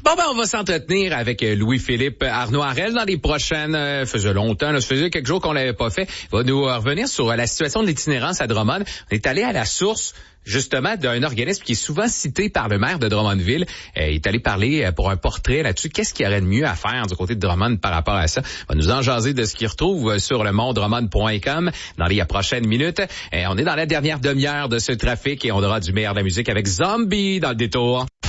Bon, on va s'entretenir avec Louis-Philippe Arnoirel dans les prochaines... faisait longtemps, ça faisait quelques jours qu'on l'avait pas fait. Il va nous revenir sur la situation de l'itinérance à Drummond. On est allé à la source, justement, d'un organisme qui est souvent cité par le maire de Drummondville. Il est allé parler pour un portrait là-dessus. Qu'est-ce qu'il y aurait de mieux à faire du côté de Drummond par rapport à ça? On va nous en jaser de ce qu'il retrouve sur le monddrummond.com dans les prochaines minutes. On est dans la dernière demi-heure de ce trafic et on aura du meilleur de la musique avec Zombie dans le détour.